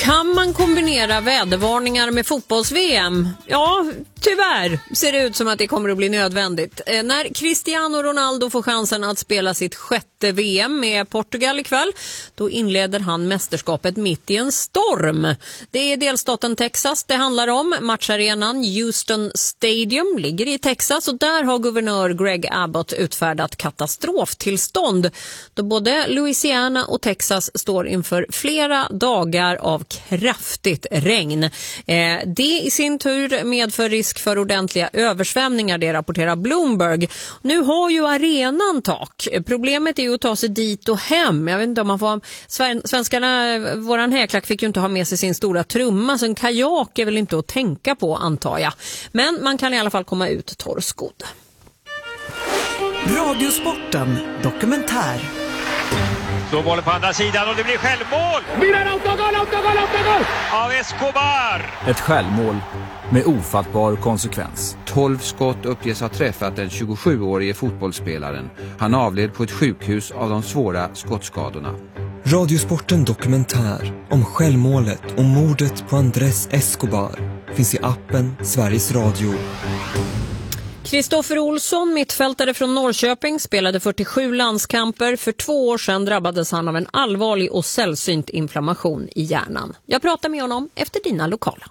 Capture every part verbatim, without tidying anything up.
Kan man kombinera vädervarningar med fotbolls-V M? Ja, tyvärr ser det ut som att det kommer att bli nödvändigt. Eh, när Cristiano Ronaldo får chansen att spela sitt sjätte V M med Portugal ikväll, då inleder han mästerskapet mitt i en storm. Det är delstaten Texas det handlar om. Matcharenan Houston Stadium ligger i Texas och där har guvernör Greg Abbott utfärdat katastroftillstånd då både Louisiana och Texas står inför flera dagar av kraftigt regn. Eh, det i sin tur medför risk för ordentliga översvämningar, det rapporterar Bloomberg. Nu har ju arenan tak. Problemet är ju att ta sig dit och hem. Jag vet inte om man får... Svenskarna, våran häklack fick ju inte ha med sig sin stora trumma, så en kajak är väl inte att tänka på, antar jag. Men man kan i alla fall komma ut torrskodd. Radiosporten dokumentär. Så bollen på andra sidan och det blir självmål! Mirar autogol, autogol, autogol! Av Escobar! Ett självmål med ofattbar konsekvens. tolv skott uppges ha träffat den tjugosjuårige fotbollsspelaren. Han avled på ett sjukhus av de svåra skottskadorna. Radiosporten dokumentär om självmålet och mordet på Andrés Escobar finns i appen Sveriges Radio. Kristoffer Olsson, mittfältare från Norrköping, spelade fyrtiosju landskamper. För två år sedan drabbades han av en allvarlig och sällsynt inflammation i hjärnan. Jag pratar med honom efter dina lokala.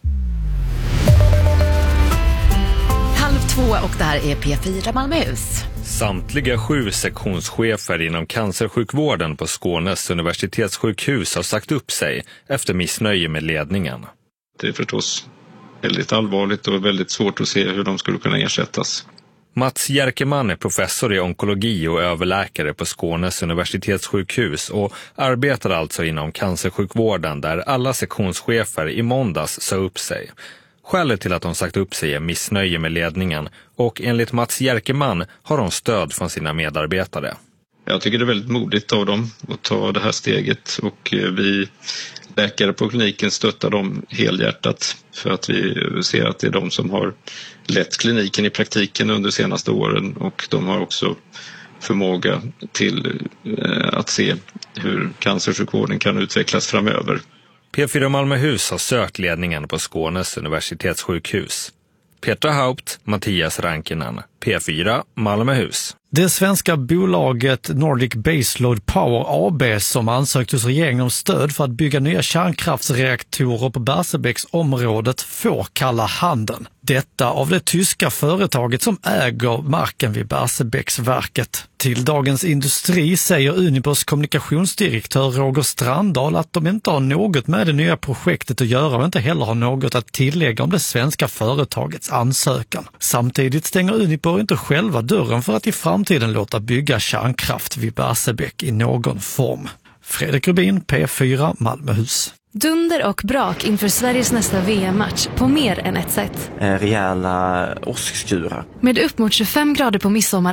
Halv två och det här är P fyra Malmöhus. Samtliga sju sektionschefer inom cancersjukvården på Skånes universitetssjukhus har sagt upp sig efter missnöje med ledningen. Det är förstås väldigt allvarligt och väldigt svårt att se hur de skulle kunna ersättas. Mats Jerkeman är professor i onkologi och överläkare på Skånes universitetssjukhus och arbetar alltså inom cancersjukvården där alla sektionschefer i måndags sa upp sig. Skälet till att de sagt upp sig är missnöje med ledningen och enligt Mats Jerkeman har de stöd från sina medarbetare. Jag tycker det är väldigt modigt av dem att ta det här steget och vi läkare på kliniken stöttar dem helhjärtat för att vi ser att det är de som har lett kliniken i praktiken under de senaste åren och de har också förmåga till att se hur cancersjukvården kan utvecklas framöver. P fyra Malmöhus har sökt ledningen på Skånes universitetssjukhus. Petra Haupt, Mattias Rankinen, P fyra Malmöhus. Det svenska bolaget Nordic Baseload Power A B som ansökt hos regeringen om stöd för att bygga nya kärnkraftsreaktorer på Barsebäcksområdet får kalla handen. Detta av det tyska företaget som äger marken vid Barsebäcksverket. Till Dagens Industri säger Unibers kommunikationsdirektör Roger Strandahl att de inte har något med det nya projektet att göra och inte heller har något att tillägga om det svenska företagets ansökan. Samtidigt stänger Uniper inte själva dörren för att i framtiden låta bygga kärnkraft vid Barsebäck i någon form. Fredrik Rubin, P fyra Malmöhus. Dunder och brak inför Sveriges nästa V M-match på mer än ett sätt. Rejäla åskskurar. Med upp mot tjugofem grader på midsommar